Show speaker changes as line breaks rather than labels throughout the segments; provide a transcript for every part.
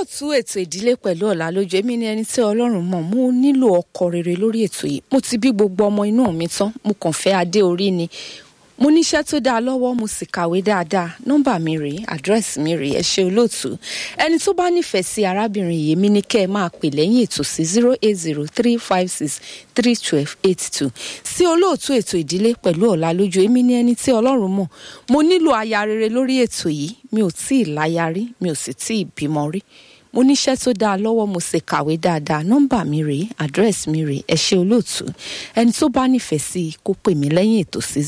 olóòtú ètò ìdílé pẹ̀lú Ọlálójú, èmi ni ẹni tí Ọlọ́run mọ̀. Mo nílò ọkọ rere lórí ètò yìí. Mo ti bí gbogbo ọmọ inú mi tán, mo kàn fẹ́ adé orí ni. Mo níṣẹ́ tó dáa lọ́wọ́, mo sì kàwé dáadáa. Nọ́mbà mi rèé, àdírẹ́sì mi rèé. Ẹ ṣé olóòtú. Ẹni tó bá nífẹ̀ẹ́ sí arábìnrin yìí, mi ní kẹ́ ẹ máa pè lẹ́yìn ètò sí 08035631282. Sí olóòtú ètò ìdílé pẹ̀lú Ọlálójú, èmi ni ẹni tí Ọlọ́run mọ̀. Mo nílò aya rere lórí ètò yìí. Mi ò tíì láya rí, mi ò sì tíì bímọ rí. Mo níṣẹ́ tó dáa lọ́wọ́, mo sì kàwé dáadáa. Nọ́mbà mi rèé, àdírẹ́sì mi rèé. Ẹ ṣé olóòtú. Ẹni tó bá nífẹ̀ẹ́ sí kó pè mí lẹ́yìn ètò sí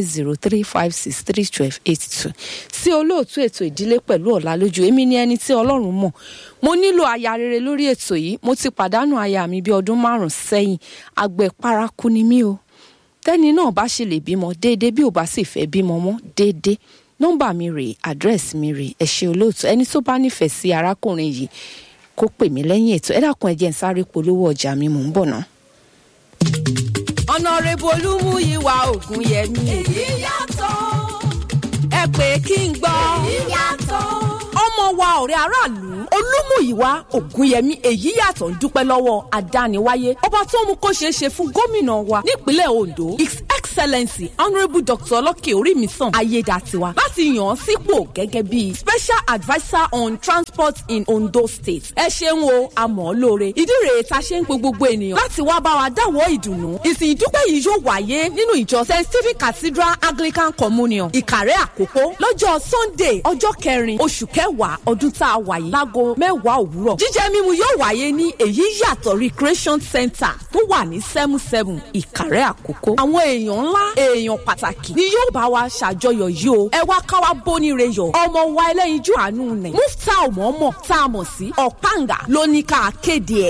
08035631282. Sí olóòtú ètò ìdílé pẹ̀lú Ọlálójú, èmi ni ẹni tí Ọlọ́run mọ̀. Mo nílò aya rere lórí ètò yìí. Mo ti pàdánù aya mi bí ọdún 5 sẹ́yìn. Àgbẹ̀ paraku ni mí o. Tẹ́ni náà bá ṣe lè bímọ déédéé, bí ò bá sì fẹ́ bímọ mọ́ déédéé. Nọ́mbà mi rèé, àdírẹ́sì mi rèé. Ẹ ṣé olóòtú. Ẹni tó bá nífẹ̀ẹ́ sí arákùnrin yìí kó pè mí lẹ́yìn ètò. Ẹ dákun ẹ jẹ́ n sáré polówó ọjà mi, mò ń bọ̀ ná.
Honorable Olúmúyìwá Ògúnyẹmí.
Èyí yàtọ̀.
Ẹ pè kí n gbọ́.
Èyí yàtọ̀.
Ọmọ wa ọ̀rẹ́ aráàlú Olúmúyìwá Ògúnyẹmí èyí yàtọ̀ ń dúpẹ́ lọ́wọ́ adániwáyé ọba tó mú kó ṣeé ṣe fún gómìnà wa nípínlẹ̀ Ondo His Excellency Honourable Dr. Lucky Orímisàn Ayédàtiwa láti yàn án sípò gẹ́gẹ́ bí Special Adviser on Transport in Ondo State. Ẹ ṣeun o, àmọ́ lóore. Ìdí rèé ta ṣe ń pe gbogbo ènìyàn láti wá bá wa dáwọ́ ìdùnnú. Ìsìn ìdúpẹ́ yìí yóò wáyé nínú ìjọ St. Stephen Cathedral Anglican Communion Ìkàrẹ́ Àkókó lọ́jọ́ Sunday ọjọ́ 4 oṣù kẹwàá ọdún tá a wà yìí láago 10 òwúrọ̀. Jíjẹ mímu yóò wáyé ní èyí yàtọ̀ Recreation Center tó wà ní 77 Ìkàrẹ́ Àkókó. Àwọn èèyàn ńlá èèyàn pàtàkì ni yóò bá wa ṣàjọyọ̀ yìí o. Ẹ wá ká wá bóníire yọ̀. Ọmọ wa ẹlẹ́yinjú àánú nẹ̀ Muftau Mọ̀ọ́mọ̀ tá a mọ̀ sí Ọ̀páǹgà ló ní ká kéde ẹ̀.